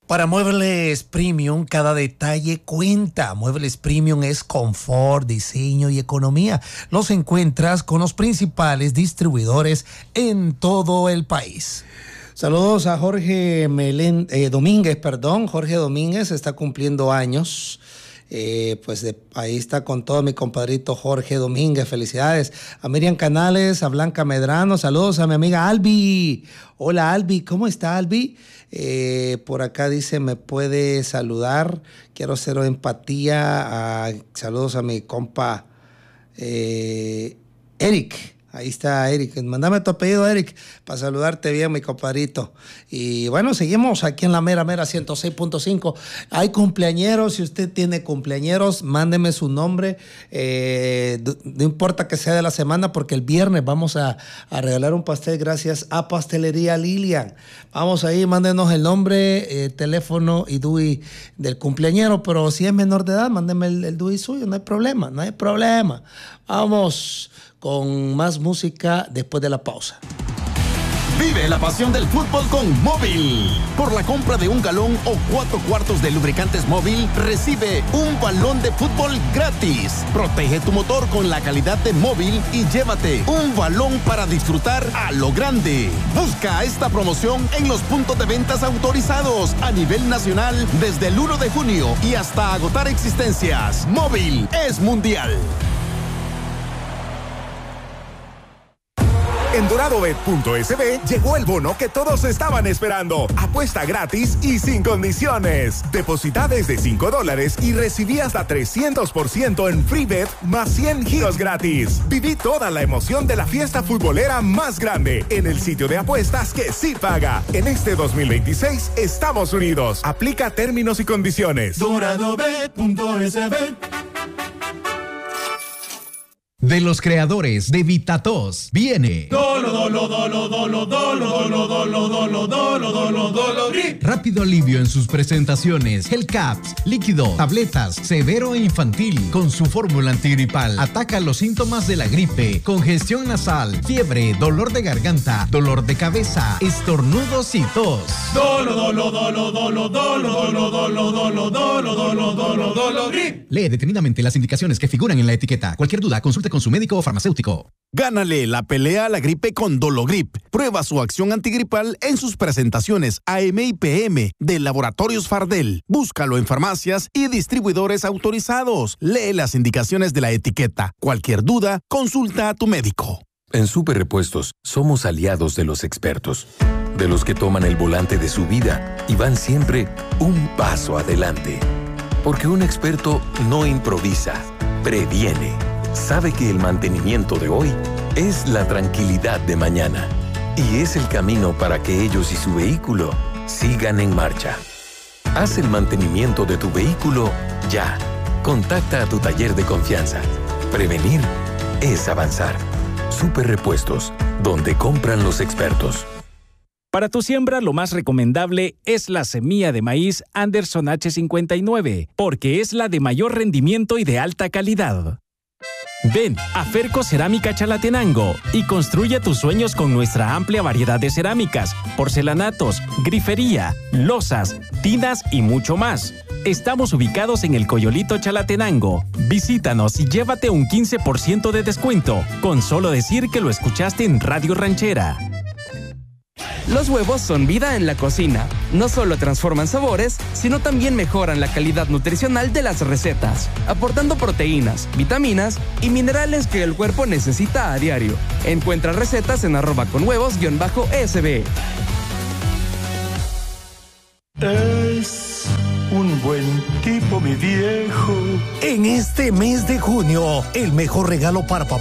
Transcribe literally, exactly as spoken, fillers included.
Para Muebles Premium, cada detalle cuenta. Muebles Premium es confort, diseño y economía. Los encuentras con los principales distribuidores en todo el país. Saludos a Jorge Melen, eh, Domínguez, perdón. Jorge Domínguez está cumpliendo años. Eh, pues de, ahí está con todo mi compadrito Jorge Domínguez, felicidades. A Miriam Canales, a Blanca Medrano, saludos a mi amiga Albi. Hola Albi, ¿cómo está Albi? Eh, por acá dice, me puede saludar, quiero cero empatía. A, saludos a mi compa eh, Eric. Ahí está Eric, mándame tu apellido Eric para saludarte bien, mi compadrito. Y bueno, seguimos aquí en la mera mera ciento seis punto cinco. Hay cumpleañeros, si usted tiene cumpleañeros, mándeme su nombre, eh, no importa que sea de la semana, porque el viernes vamos a, a regalar un pastel gracias a Pastelería Lilian. Vamos ahí, mándenos el nombre, eh, teléfono y D U I del cumpleañero, pero si es menor de edad, mándeme el, el D U I suyo, no hay problema, no hay problema. Vamos con más música después de la pausa. Vive la pasión del fútbol con Móvil. Por la compra de un galón o cuatro cuartos de lubricantes Móvil, recibe un balón de fútbol gratis. Protege tu motor con la calidad de Móvil y llévate un balón para disfrutar a lo grande. Busca esta promoción en los puntos de ventas autorizados a nivel nacional desde el primero de junio y hasta agotar existencias. Móvil es mundial. En doradobet punto es be llegó el bono que todos estaban esperando. Apuesta gratis y sin condiciones. Deposita desde cinco dólares y recibí hasta trescientos por ciento en free bet más cien giros gratis. Viví toda la emoción de la fiesta futbolera más grande en el sitio de apuestas que sí paga. En este dos mil veintiséis estamos unidos. Aplica términos y condiciones. doradobet punto es be. De los creadores de VitaTos viene Dolo, dolo, dolo, dolo, dolo, dolo, dolo, dolo, dolo, dolo, dolo, grip. Rápido alivio en sus presentaciones. Gel Caps, líquido, tabletas, severo e infantil. Con su fórmula antigripal, ataca los síntomas de la gripe. Congestión nasal, fiebre, dolor de garganta, dolor de cabeza, estornudos y tos. Dolo, dolo, dolo, dolo, dolo, dolo, dolo, dolo, dolo, dolo, dolo, dolo, grip. Lee detenidamente las indicaciones que figuran en la etiqueta. Cualquier duda, consulte con su médico o farmacéutico. Gánale la pelea a la gripe con Dologrip. Prueba su acción antigripal en sus presentaciones A M y P M de Laboratorios Fardel. Búscalo en farmacias y distribuidores autorizados. Lee las indicaciones de la etiqueta. Cualquier duda, consulta a tu médico. En Super Repuestos somos aliados de los expertos, de los que toman el volante de su vida y van siempre un paso adelante. Porque un experto no improvisa, previene. Sabe que el mantenimiento de hoy es la tranquilidad de mañana y es el camino para que ellos y su vehículo sigan en marcha. Haz el mantenimiento de tu vehículo ya. Contacta a tu taller de confianza. Prevenir es avanzar. Super Repuestos, donde compran los expertos. Para tu siembra, lo más recomendable es la semilla de maíz Anderson H cincuenta y nueve, porque es la de mayor rendimiento y de alta calidad. Ven a Ferco Cerámica Chalatenango y construye tus sueños con nuestra amplia variedad de cerámicas, porcelanatos, grifería, losas, tinas y mucho más. Estamos ubicados en el Coyolito Chalatenango. Visítanos y llévate un quince por ciento de descuento con solo decir que lo escuchaste en Radio Ranchera. Los huevos son vida en la cocina. No solo transforman sabores, sino también mejoran la calidad nutricional de las recetas, aportando proteínas, vitaminas y minerales que el cuerpo necesita a diario. Encuentra recetas en arroba con huevos guión bajo S B. Es un buen tipo, mi viejo. En este mes de junio, el mejor regalo para papá